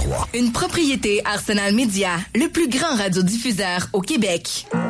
103. Une propriété Arsenal Média, le plus grand radiodiffuseur au Québec.